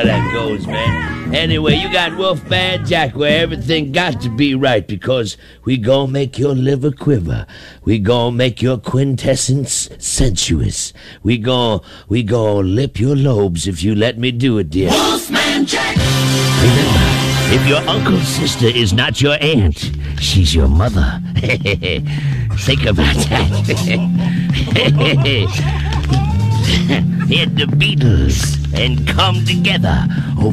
how that goes, man. Anyway, you got Wolfman Jack where everything got to be right because we gon' make your liver quiver. We gon' make your quintessence sensuous. We gon' lip your lobes if you let me do it, dear. Wolfman Jack! Remember, if your uncle's sister is not your aunt, she's your mother. Think about that. Hit the Beatles and come together.